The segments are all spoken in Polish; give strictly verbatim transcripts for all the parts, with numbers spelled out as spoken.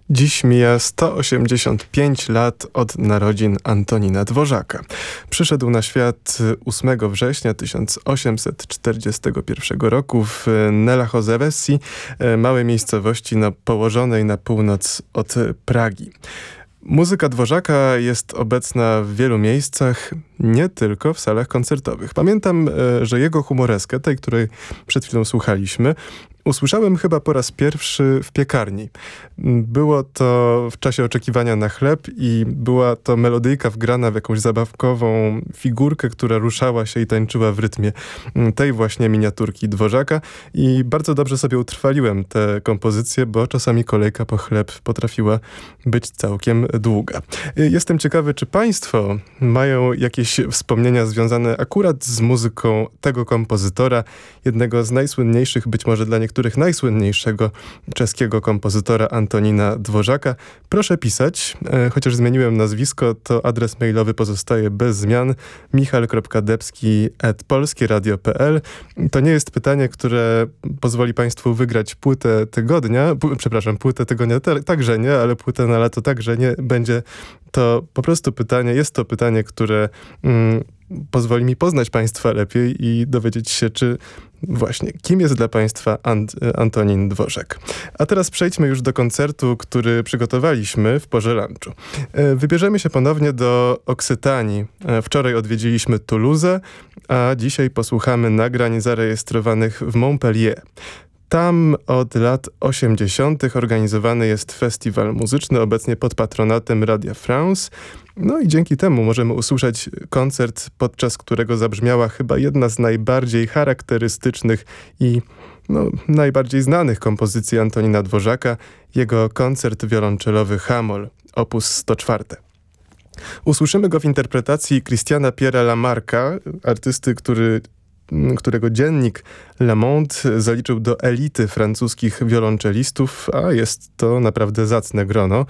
Dziś mija sto osiemdziesiąt pięć lat od narodzin Antonina Dworzaka. Przyszedł na świat ósmego września tysiąc osiemset czterdziestego pierwszego roku w Nelachoze-Wesi, małej miejscowości na, położonej na północ od Pragi. Muzyka Dworzaka jest obecna w wielu miejscach, nie tylko w salach koncertowych. Pamiętam, że jego humoreskę, tej, której przed chwilą słuchaliśmy, usłyszałem chyba po raz pierwszy w piekarni. Było to w czasie oczekiwania na chleb i była to melodyjka wgrana w jakąś zabawkową figurkę, która ruszała się i tańczyła w rytmie tej właśnie miniaturki Dworzaka i bardzo dobrze sobie utrwaliłem tę kompozycję, bo czasami kolejka po chleb potrafiła być całkiem długa. Jestem ciekawy, czy państwo mają jakieś wspomnienia związane akurat z muzyką tego kompozytora, jednego z najsłynniejszych, być może dla niektórych których najsłynniejszego czeskiego kompozytora Antonina Dworzaka. Proszę pisać, e, chociaż zmieniłem nazwisko, to adres mailowy pozostaje bez zmian. michal kropka debski at polskieradio kropka p l. To nie jest pytanie, które pozwoli państwu wygrać płytę tygodnia, pu- przepraszam, płytę tygodnia te- także nie, ale płytę na lato także nie. Będzie to po prostu pytanie, jest to pytanie, które mm, pozwoli mi poznać państwa lepiej i dowiedzieć się, czy właśnie, kim jest dla państwa Ant- Antonin Dworzak. A teraz przejdźmy już do koncertu, który przygotowaliśmy w porze lunchu. Wybierzemy się ponownie do Oksytanii. Wczoraj odwiedziliśmy Toulouse, a dzisiaj posłuchamy nagrań zarejestrowanych w Montpellier. Tam od lat osiemdziesiątych organizowany jest festiwal muzyczny, obecnie pod patronatem Radia France. No i dzięki temu możemy usłyszeć koncert, podczas którego zabrzmiała chyba jedna z najbardziej charakterystycznych i no, najbardziej znanych kompozycji Antonina Dworzaka, jego koncert wiolonczelowy H-moll, opus sto cztery. Usłyszymy go w interpretacji Christiana Pierre'a Lamarcka, artysty, który którego dziennik Le Monde zaliczył do elity francuskich wiolonczelistów, a jest to naprawdę zacne grono.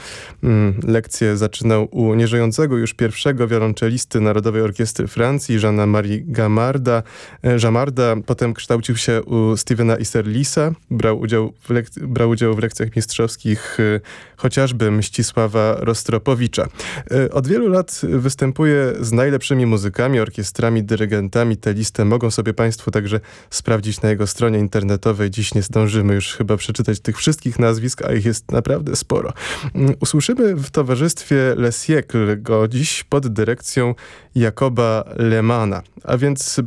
Lekcję zaczynał u nieżyjącego już pierwszego wiolonczelisty Narodowej Orkiestry Francji, Jeana-Marie Gamarda. Jamarda potem kształcił się u Stevena Isserlisa, brał udział w, lek- brał udział w lekcjach mistrzowskich chociażby Mścisława Rostropowicza. Od wielu lat występuje z najlepszymi muzykami, orkiestrami, dyrygentami. Tę listę mogą sobie państwo także sprawdzić na jego stronie internetowej. Dziś nie zdążymy już chyba przeczytać tych wszystkich nazwisk, a ich jest naprawdę sporo. Usłyszymy w towarzystwie Le Siècle go dziś pod dyrekcją Jakoba Lehmana, a więc